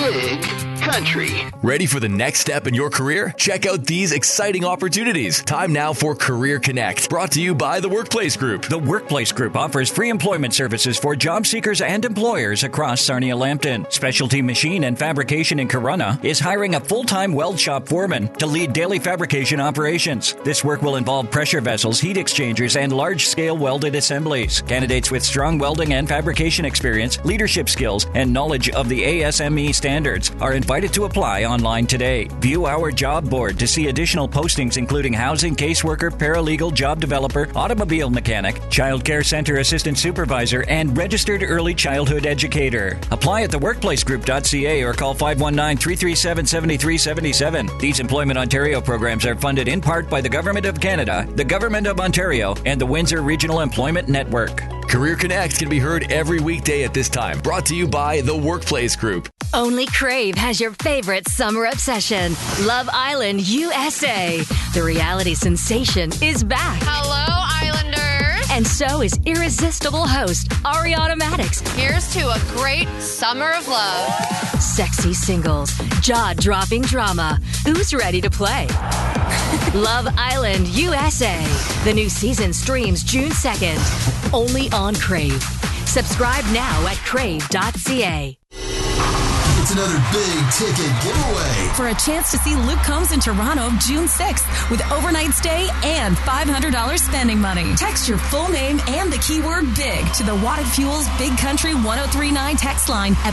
Big Country. Ready for the next step in your career? Check out these exciting opportunities. Time now for Career Connect, brought to you by The Workplace Group. The Workplace Group offers free employment services for job seekers and employers across Sarnia-Lambton. Specialty Machine and Fabrication in Corunna is hiring a full-time weld shop foreman to lead daily fabrication operations. This work will involve pressure vessels, heat exchangers, and large-scale welded assemblies. Candidates with strong welding and fabrication experience, leadership skills, and knowledge of the ASME standards are invited to apply online today. View our job board to see additional postings including housing, caseworker, paralegal, job developer, automobile mechanic, child care center assistant supervisor, and registered early childhood educator. Apply at theworkplacegroup.ca or call 519-337-7377. These Employment Ontario programs are funded in part by the Government of Canada, the Government of Ontario, and the Windsor Regional Employment Network. Career Connect can be heard every weekday at this time, brought to you by The Workplace Group. Only Crave has your favorite summer obsession, Love Island USA. The reality sensation is back. Hello, Islanders. And so is irresistible host Ariana Maddox. Here's to a great summer of love. Sexy singles, jaw-dropping drama. Who's ready to play? Love Island USA. The new season streams June 2nd. Only on Crave. Subscribe now at crave.ca. It's another big ticket giveaway. For a chance to see Luke Combs in Toronto June 6th with overnight stay and $500 spending money. Text your full name and the keyword BIG to the Watt Fuels Big Country 1039 text line at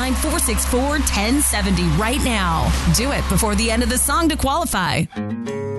519-464-1070 right now. Do it before the end of the song to qualify.